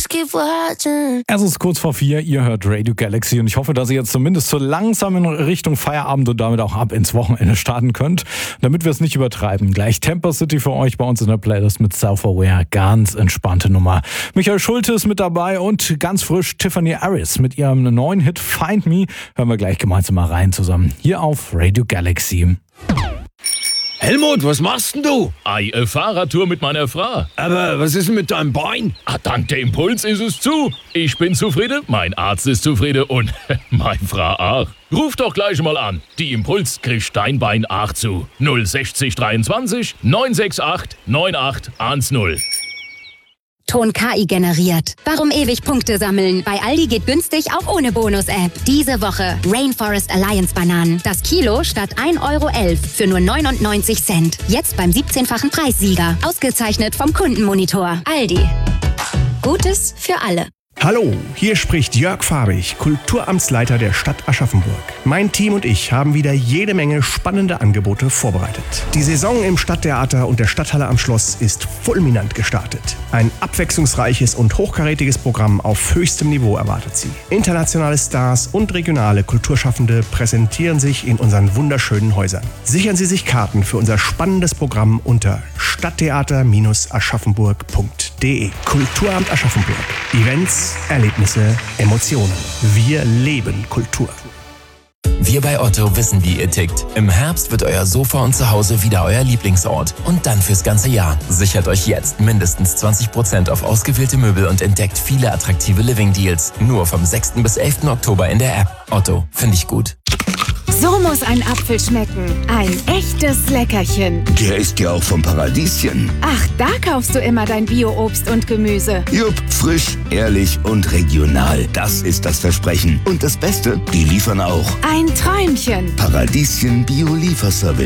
keep watching. Es ist kurz vor 4, ihr hört Radio Galaxy und ich hoffe, dass ihr jetzt zumindest so langsam in Richtung Feierabend und damit auch ab ins Wochenende starten könnt, damit wir es nicht übertreiben. Gleich Temper City für euch bei uns in der Playlist mit Self-Aware, ganz entspannte Nummer. Michael Schulte ist mit dabei und ganz frisch Tiffany Harris mit ihrem neuen Hit Find Me. Hören wir gleich gemeinsam mal rein zusammen, hier auf Radio Galaxy. Helmut, was machst denn du? Fahrradtour mit meiner Frau. Aber was ist denn mit deinem Bein? Dank der Impuls ist es zu. Ich bin zufrieden, mein Arzt ist zufrieden und meine Frau auch. Ruf doch gleich mal an. Die Impuls kriegt dein Bein auch zu. 060 23 968 9810. Ton KI generiert. Warum ewig Punkte sammeln? Bei Aldi geht günstig auch ohne Bonus-App. Diese Woche Rainforest Alliance Bananen. Das Kilo statt 1,11 € für nur 99 Cent. Jetzt beim 17-fachen Preissieger. Ausgezeichnet vom Kundenmonitor. Aldi. Gutes für alle. Hallo, hier spricht Jörg Fabich, Kulturamtsleiter der Stadt Aschaffenburg. Mein Team und ich haben wieder jede Menge spannende Angebote vorbereitet. Die Saison im Stadttheater und der Stadthalle am Schloss ist fulminant gestartet. Ein abwechslungsreiches und hochkarätiges Programm auf höchstem Niveau erwartet Sie. Internationale Stars und regionale Kulturschaffende präsentieren sich in unseren wunderschönen Häusern. Sichern Sie sich Karten für unser spannendes Programm unter stadttheater-aschaffenburg.de. Kulturamt Aschaffenburg. Events, Erlebnisse, Emotionen. Wir leben Kultur. Wir bei Otto wissen, wie ihr tickt. Im Herbst wird euer Sofa und Zuhause wieder euer Lieblingsort. Und dann fürs ganze Jahr. Sichert euch jetzt mindestens 20% auf ausgewählte Möbel und entdeckt viele attraktive Living-Deals. Nur vom 6. bis 11. Oktober in der App. Otto, finde ich gut. So muss ein Apfel schmecken. Ein echtes Leckerchen. Der ist ja auch vom Paradieschen. Ach, da kaufst du immer dein Bio-Obst und Gemüse. Jupp, frisch, ehrlich und regional. Das ist das Versprechen. Und das Beste, die liefern auch. Ein Träumchen. Paradieschen Bio-Lieferservice.